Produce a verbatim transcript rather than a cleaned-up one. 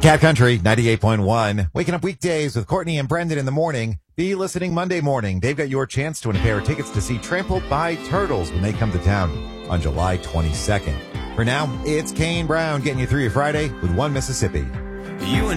Cat Country, ninety-eight point one. Waking up weekdays with Courtney and Brendan in the morning. Be listening Monday morning. They've got your chance to win a pair of tickets to see Trampled by Turtles when they come to town on July twenty-second. For now, it's Kane Brown getting you through your Friday with One Mississippi. You and